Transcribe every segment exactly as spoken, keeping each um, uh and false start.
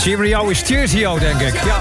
Cheerio is Cheersio, denk ik. Ja.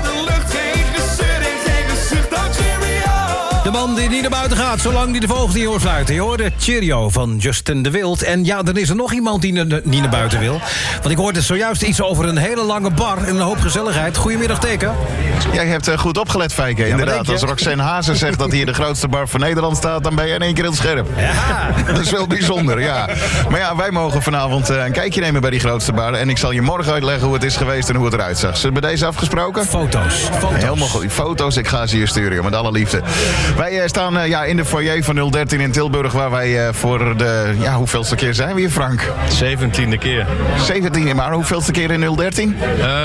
De man die niet naar buiten gaat, zolang die de vogels niet hoort fluiten. Je hoorde Cheerio van Justin de Wild. En ja, dan is er nog iemand die ne- niet naar buiten wil. Want ik hoorde zojuist iets over een hele lange bar en een hoop gezelligheid. Goedemiddag, Teken. Jij hebt uh, goed opgelet, Fijke. Ja, inderdaad, als Roxanne Hazen zegt dat hier de grootste bar van Nederland staat, dan ben je in één keer heel scherp. Ja. Dat is wel bijzonder, ja. Maar ja, wij mogen vanavond uh, een kijkje nemen bij die grootste bar. En ik zal je morgen uitleggen hoe het is geweest en hoe het eruit zag. Zullen we bij deze afgesproken? Foto's. Foto's. Helemaal goed. Foto's, ik ga ze je sturen, joh, met alle liefde. Wij uh, staan uh, ja, in de foyer van nul dertien in Tilburg, waar wij uh, voor de, ja, hoeveelste keer zijn we hier, Frank? Zeventiende keer. zeventiende, maar hoeveelste keer in nul dertien?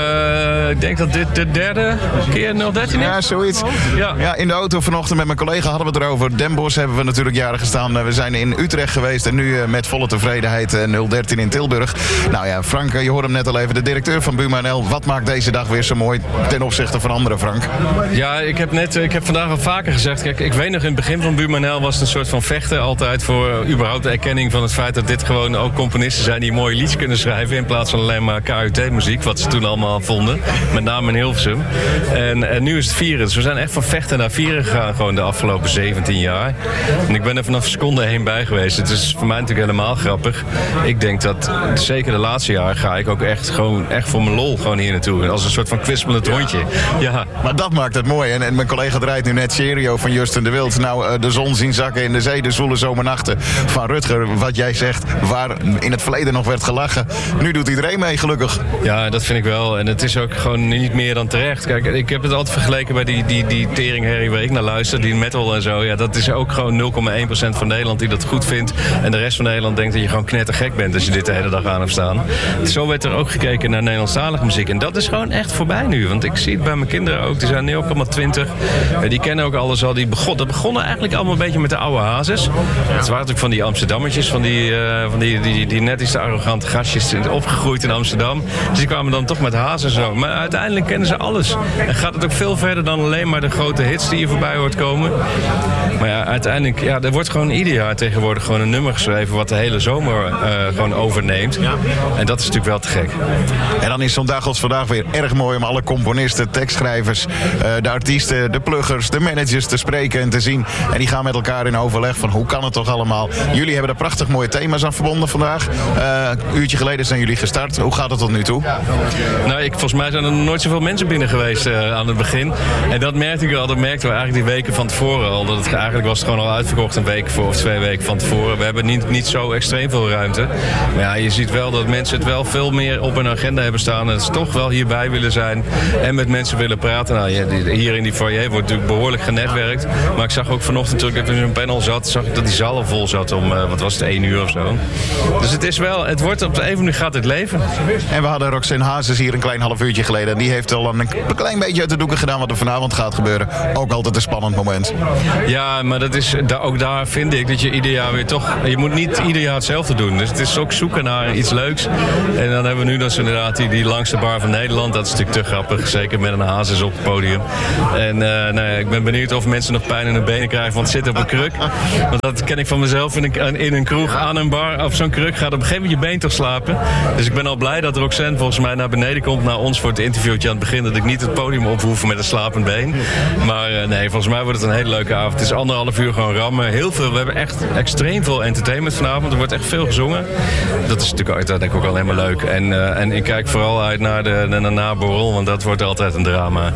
Uh, ik denk dat dit de derde keer nul dertien is. Ja, zoiets. Ja. Ja, in de auto vanochtend met mijn collega hadden we het erover. Den Bosch hebben we natuurlijk jaren gestaan. We zijn in Utrecht geweest en nu met volle tevredenheid nul dertien in Tilburg. Nou ja, Frank, je hoorde hem net al even, de directeur van Buma en El. Wat maakt deze dag weer zo mooi ten opzichte van anderen, Frank? Ja, ik heb, net, ik heb vandaag al vaker gezegd, kijk, ik weet nog in het begin van Buma en El was het een soort van vechten altijd voor uh, überhaupt de erkenning van het feit dat dit gewoon ook componisten zijn die mooie liedjes kunnen schrijven in plaats van alleen maar K U T-muziek, wat ze toen allemaal vonden. Met name in Hilversum. En, en nu is het vieren. Dus we zijn echt van vechten naar vieren gegaan gewoon de afgelopen zeventien jaar. En ik ben er vanaf seconde heen bij geweest. Het is voor mij natuurlijk helemaal grappig. Ik denk dat zeker de laatste jaren ga ik ook echt gewoon echt voor mijn lol gewoon hier naartoe. Als een soort van kwispelend rondje. Ja. Maar dat maakt het mooi. En, en mijn collega draait nu net Cheerio van Justin de Wild. Nou, uh, de zon zien zakken in de zee, de zwoele zomernachten van Rutger. Wat jij zegt, waar in het verleden nog werd gelachen. Nu doet iedereen mee, gelukkig. Ja, dat vind ik wel. En het is ook gewoon niet meer dan terecht. Kijk, ik heb het altijd vergeleken bij die, die, die teringherrie waar ik naar luister, die metal en zo. Ja, dat is ook gewoon nul komma één procent van Nederland die dat goed vindt. En de rest van Nederland denkt dat je gewoon knettergek bent als je dit de hele dag aan hebt staan. Zo werd er ook gekeken naar Nederlandstalige muziek. En dat is gewoon echt voorbij nu. Want ik zie het bij mijn kinderen ook. Die zijn nu ook allemaal twintig. Die kennen ook alles al. Die begon, dat begonnen eigenlijk allemaal een beetje met de oude hazes. Het waren natuurlijk van die Amsterdammetjes, van die, uh, van die, die, die, die net iets te arrogante gastjes opgegroeid in Amsterdam. Dus die kwamen dan toch met hazes zo. Maar uiteindelijk kennen ze alles. En gaat het ook veel verder dan alleen maar de grote hits die je voorbij hoort komen. Maar ja, uiteindelijk, ja, er wordt gewoon ieder jaar tegenwoordig gewoon een nummer geschreven wat de hele zomer uh, gewoon overneemt. Ja. En dat is natuurlijk wel te gek. En dan is zo'n dag als vandaag weer erg mooi om alle componisten, tekstschrijvers, uh, de artiesten, de pluggers, de managers te spreken en te zien. En die gaan met elkaar in overleg van hoe kan het toch allemaal. Jullie hebben er prachtig mooie thema's aan verbonden vandaag. Uh, een uurtje geleden zijn jullie gestart. Hoe gaat het tot nu toe? Nou, ik, volgens mij zijn er nog nooit zoveel mensen binnen geweest uh, aan het begin. En dat merkte ik al. Dat merkten we eigenlijk die weken van tevoren al. Dat het, eigenlijk was het gewoon al uitverkocht een week voor of twee weken van tevoren. We hebben niet, niet zo extreem veel ruimte. Maar ja, je ziet wel dat mensen het wel veel meer op hun agenda hebben staan. En ze toch wel hierbij willen zijn. En met mensen willen praten. Nou, hier in die foyer wordt natuurlijk behoorlijk genetwerkt. Maar ik zag ook vanochtend, toen ik in zo'n panel zat, zag ik dat die zaal al vol zat om, uh, wat was het, één uur of zo. Dus het is wel, het wordt op de een manier gaat het leven. En we hadden Roxanne Hazes hier een klein half uurtje geleden. En die heeft al een klein beetje uit de doeken gedaan wat er vanavond gaat gebeuren. Ook altijd een spannend moment. Ja, maar dat is, ook daar vind ik dat je ieder jaar weer toch, je moet niet ieder jaar hetzelfde doen. Dus het is ook zoeken naar iets leuks. En dan hebben we nu dus inderdaad die, die langste bar van Nederland. Dat is natuurlijk te grappig, zeker met een Hazes op het podium. En uh, nou ja, ik ben benieuwd of mensen nog pijn in hun benen krijgen van het zitten op een kruk. Want dat ken ik van mezelf in een, in een kroeg aan een bar. Op zo'n kruk gaat op een gegeven moment je been toch slapen. Dus ik ben al blij dat Roxanne volgens mij naar beneden komt naar ons voor het interviewtje aan het begin. Dat ik niet het podium op hoef met een slapend been. Maar uh, nee, volgens mij wordt het een hele leuke avond. Het is anderhalf uur gewoon rammen. Heel veel, we hebben echt extreem veel entertainment vanavond. Er wordt echt veel gezongen. Dat is natuurlijk uiteindelijk ook alleen maar leuk. En, uh, en ik kijk vooral uit naar de, de, de naborrel, want dat wordt altijd een drama.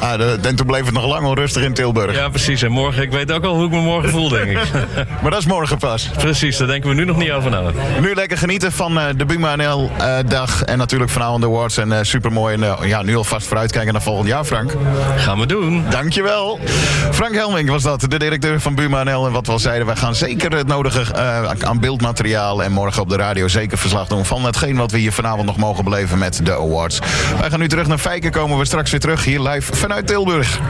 En toen bleef het nog lang onrustig in Tilburg. Ja, precies. En morgen, ik weet ook al hoe ik me morgen voel, denk ik. Maar dat is morgen pas. Precies, daar denken we nu nog niet over na. Nu lekker genieten van uh, de Buma en El uh, dag. En natuurlijk vanavond de awards. En uh, supermooi. En uh, ja, nu alvast vooruitkijken naar volgend jaar, Frank. Gaan we doen. Dankjewel. Frank Helmink was dat, de directeur van Buma en El. En wat we al zeiden, wij gaan zeker het nodige uh, aan beeldmateriaal en morgen op de radio zeker verslag doen van hetgeen wat we hier vanavond nog mogen beleven met de awards. Wij gaan nu terug naar Fijke, komen we straks weer terug hier live vanuit Tilburg.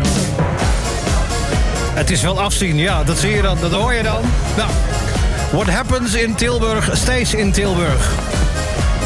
Het is wel afzien, ja, dat zie je dan, dat hoor je dan. Nou, what happens in Tilburg stays in Tilburg.